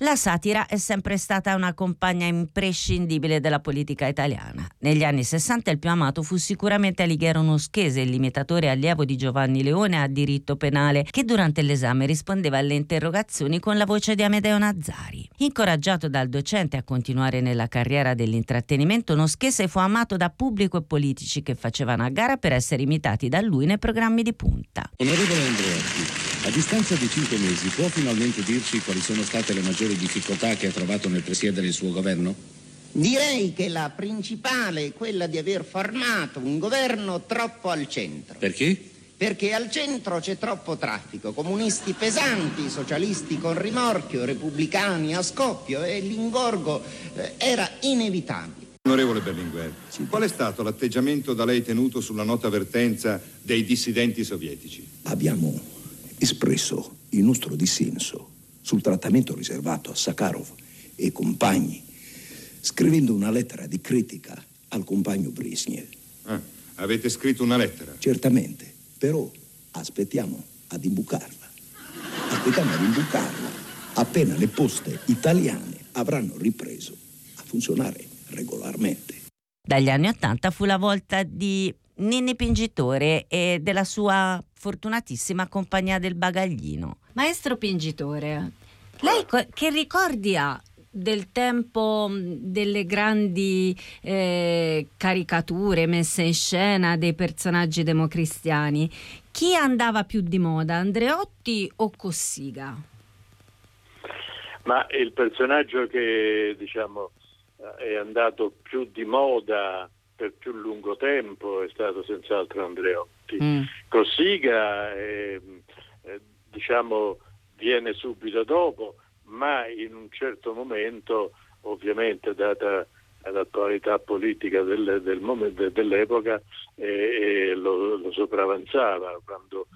La satira è sempre stata una compagna imprescindibile della politica italiana. Negli anni 60 il più amato fu sicuramente Alighiero Noschese, il limitatore allievo di Giovanni Leone a diritto penale, che durante l'esame rispondeva alle interrogazioni con la voce di Amedeo Nazzari. Incoraggiato dal docente a continuare nella carriera dell'intrattenimento, Noschese fu amato da pubblico e politici che facevano a gara per essere imitati da lui nei programmi di punta. Onorevole Andreotti, a distanza di 5 mesi può finalmente dirci quali sono state le maggiori difficoltà che ha trovato nel presiedere il suo governo? Direi che la principale è quella di aver formato un governo troppo al centro. Perché? Perché al centro c'è troppo traffico, comunisti pesanti, socialisti con rimorchio, repubblicani a scoppio, e l'ingorgo era inevitabile. Onorevole Berlinguer, qual è stato l'atteggiamento da lei tenuto sulla nota avvertenza dei dissidenti sovietici? Abbiamo espresso il nostro dissenso sul trattamento riservato a Sakharov e compagni, scrivendo una lettera di critica al compagno Brezhnev. Avete scritto una lettera? Certamente, però aspettiamo ad imbucarla. Appena le poste italiane avranno ripreso a funzionare regolarmente. Dagli anni '80 fu la volta di Ninni Pingitore e della sua fortunatissima compagnia del Bagaglino. Maestro Pingitore, lei che ricordi ha del tempo delle grandi caricature messe in scena dei personaggi democristiani? Chi andava più di moda, Andreotti o Cossiga? Ma il personaggio che è andato più di moda per più lungo tempo è stato senz'altro Andreotti. Cossiga viene subito dopo, ma in un certo momento, ovviamente data l'attualità politica dell'epoca, lo sopravanzava quando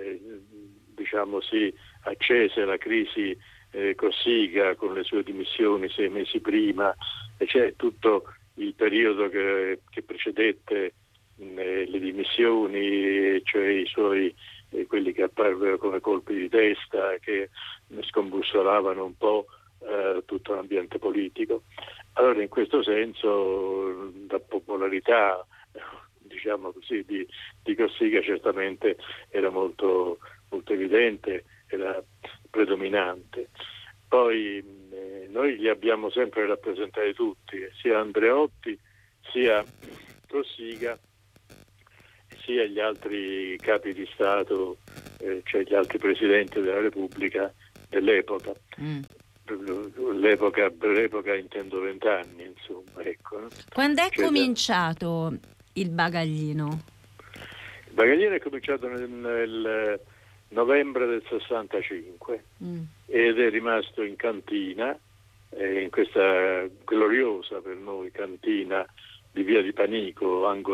si accese la crisi Cossiga con le sue dimissioni 6 mesi prima, e c'è tutto il periodo che precedette le dimissioni, cioè i suoi quelli che apparvero come colpi di testa, che scombussolavano un po' tutto l'ambiente politico. Allora, in questo senso la popolarità di Cossiga certamente era molto, molto evidente, era predominante. Poi noi li abbiamo sempre rappresentati tutti, sia Andreotti, sia Cossiga, sia gli altri capi di Stato, cioè gli altri presidenti della Repubblica dell'epoca. L'epoca intendo 20 anni, insomma, ecco. Quando è cominciato il Bagaglino? Il Bagaglino è cominciato nel novembre del 65 ed è rimasto in cantina, in questa gloriosa per noi cantina di Via di Panico,